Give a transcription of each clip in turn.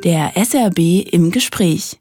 Der SRB im Gespräch.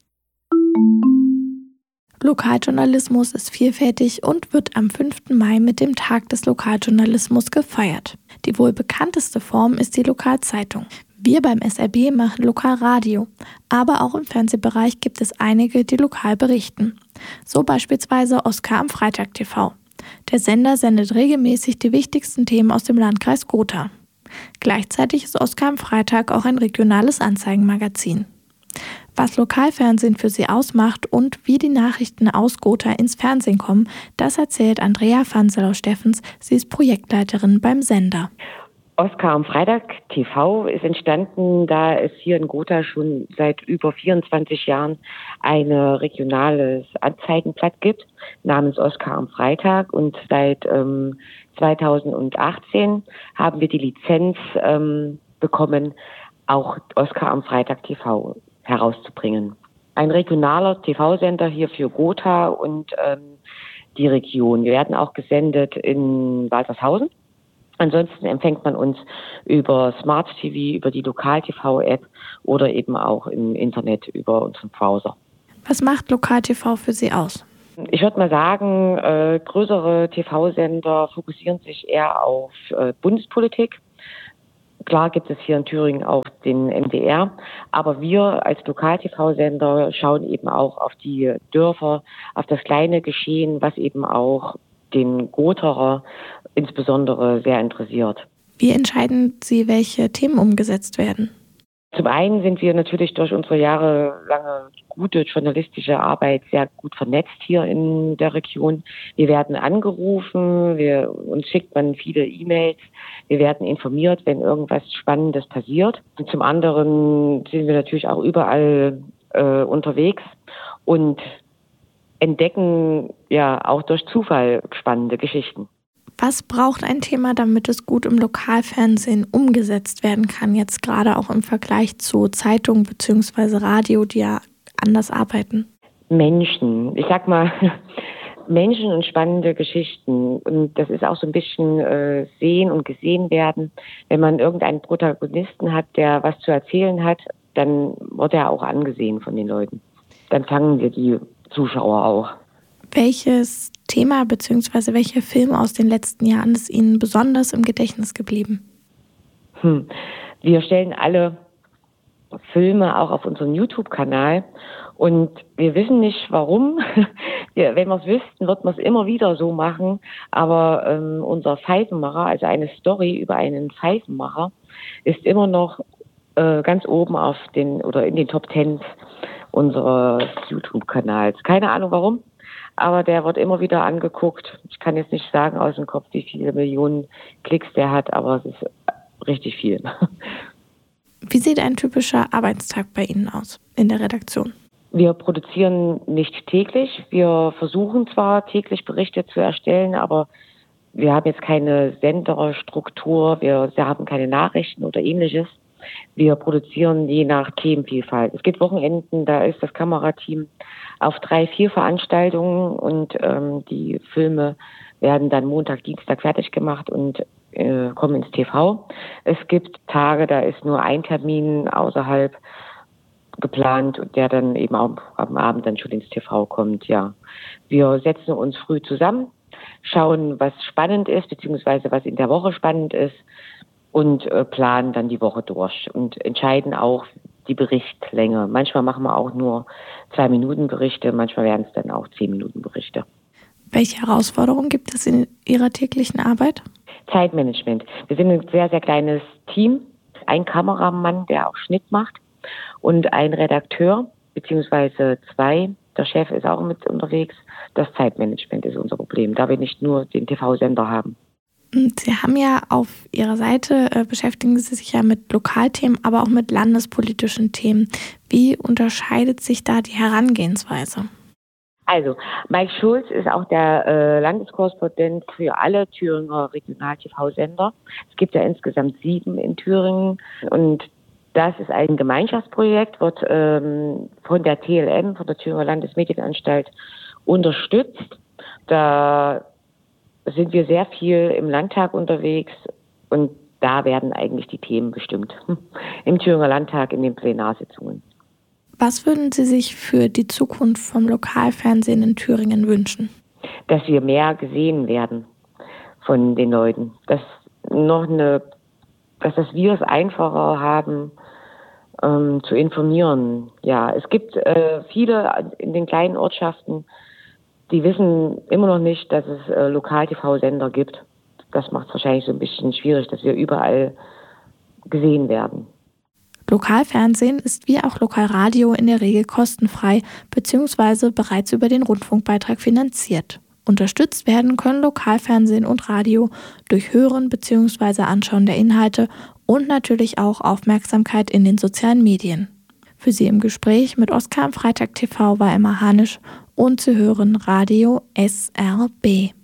Lokaljournalismus ist vielfältig und wird am 5. Mai mit dem Tag des Lokaljournalismus gefeiert. Die wohl bekannteste Form ist die Lokalzeitung. Wir beim SRB machen Lokalradio, aber auch im Fernsehbereich gibt es einige, die lokal berichten. So beispielsweise Oskar am Freitag TV. Der Sender sendet regelmäßig die wichtigsten Themen aus dem Landkreis Gotha. Gleichzeitig ist Oskar am Freitag auch ein regionales Anzeigenmagazin. Was Lokalfernsehen für sie ausmacht und wie die Nachrichten aus Gotha ins Fernsehen kommen, das erzählt Andrea Vanselau-Steffens. Sie ist Projektleiterin beim Sender. Oskar am Freitag TV ist entstanden, da es hier in Gotha schon seit über 24 Jahren ein regionales Anzeigenblatt gibt, namens Oskar am Freitag. Und seit 2018 haben wir die Lizenz bekommen, auch Oskar am Freitag TV herauszubringen. Ein regionaler TV-Sender hier für Gotha und die Region. Wir werden auch gesendet in Waltershausen. Ansonsten empfängt man uns über Smart TV, über die Lokal-TV-App oder eben auch im Internet über unseren Browser. Was macht Lokal-TV für Sie aus? Ich würde mal sagen, größere TV-Sender fokussieren sich eher auf Bundespolitik. Klar gibt es hier in Thüringen auch den MDR, aber wir als Lokal-TV-Sender schauen eben auch auf die Dörfer, auf das kleine Geschehen, was eben auch den Gotherer insbesondere sehr interessiert. Wie entscheiden Sie, welche Themen umgesetzt werden? Zum einen sind wir natürlich durch unsere jahrelange gute journalistische Arbeit sehr gut vernetzt hier in der Region. Wir werden angerufen, uns schickt man viele E-Mails, wir werden informiert, wenn irgendwas Spannendes passiert. Und zum anderen sind wir natürlich auch überall unterwegs und entdecken ja auch durch Zufall spannende Geschichten. Was braucht ein Thema, damit es gut im Lokalfernsehen umgesetzt werden kann, jetzt gerade auch im Vergleich zu Zeitungen bzw. Radio, die ja anders arbeiten? Menschen. Ich sag mal, Menschen und spannende Geschichten. Und das ist auch so ein bisschen sehen und gesehen werden. Wenn man irgendeinen Protagonisten hat, der was zu erzählen hat, dann wird er auch angesehen von den Leuten. Dann fangen wir die Zuschauer auch. Welches Thema bzw. welche Filme aus den letzten Jahren ist Ihnen besonders im Gedächtnis geblieben? Wir stellen alle Filme auch auf unseren YouTube-Kanal und wir wissen nicht, warum. Wenn wir es wüssten, wird man es immer wieder so machen. Aber unser Pfeifenmacher, also eine Story über einen Pfeifenmacher, ist immer noch ganz oben in den Top 10 unseres YouTube-Kanals. Keine Ahnung warum. Aber der wird immer wieder angeguckt. Ich kann jetzt nicht sagen aus dem Kopf, wie viele Millionen Klicks der hat, aber es ist richtig viel. Wie sieht ein typischer Arbeitstag bei Ihnen aus in der Redaktion? Wir produzieren nicht täglich. Wir versuchen zwar täglich Berichte zu erstellen, aber wir haben jetzt keine Senderstruktur, wir haben keine Nachrichten oder ähnliches. Wir produzieren je nach Themenvielfalt. Es gibt Wochenenden, da ist das Kamerateam auf 3-4 Veranstaltungen und die Filme werden dann Montag, Dienstag fertig gemacht und kommen ins TV. Es gibt Tage, da ist nur ein Termin außerhalb geplant und der dann eben auch am Abend dann schon ins TV kommt. Ja, wir setzen uns früh zusammen, schauen, was spannend ist, beziehungsweise was in der Woche spannend ist und planen dann die Woche durch und entscheiden auch die Berichtslänge. Manchmal machen wir auch nur 2-Minuten-Berichte, manchmal werden es dann auch 10-Minuten-Berichte. Welche Herausforderungen gibt es in Ihrer täglichen Arbeit? Zeitmanagement. Wir sind ein sehr, sehr kleines Team. Ein Kameramann, der auch Schnitt macht und ein Redakteur, beziehungsweise 2. Der Chef ist auch mit unterwegs. Das Zeitmanagement ist unser Problem, da wir nicht nur den TV-Sender haben. Sie haben ja auf Ihrer Seite, beschäftigen Sie sich ja mit Lokalthemen, aber auch mit landespolitischen Themen. Wie unterscheidet sich da die Herangehensweise? Also, Mike Schulz ist auch der Landeskorrespondent für alle Thüringer Regional-TV-Sender. Es gibt ja insgesamt 7 in Thüringen und das ist ein Gemeinschaftsprojekt, wird von der TLM, von der Thüringer Landesmedienanstalt, unterstützt. Da sind wir sehr viel im Landtag unterwegs und Da werden eigentlich die Themen bestimmt. Im Thüringer Landtag, in den Plenarsitzungen. Was würden Sie sich für die Zukunft vom Lokalfernsehen in Thüringen wünschen? Dass wir mehr gesehen werden von den Leuten. Dass wir es einfacher haben, zu informieren. Ja, es gibt viele in den kleinen Ortschaften, die wissen immer noch nicht, dass es Lokal-TV-Sender gibt. Das macht es wahrscheinlich so ein bisschen schwierig, dass wir überall gesehen werden. Lokalfernsehen ist wie auch Lokalradio in der Regel kostenfrei bzw. bereits über den Rundfunkbeitrag finanziert. Unterstützt werden können Lokalfernsehen und Radio durch Hören bzw. Anschauen der Inhalte und natürlich auch Aufmerksamkeit in den sozialen Medien. Für Sie im Gespräch mit Oskar am Freitag TV war Emma Hanisch und zu hören Radio SRB.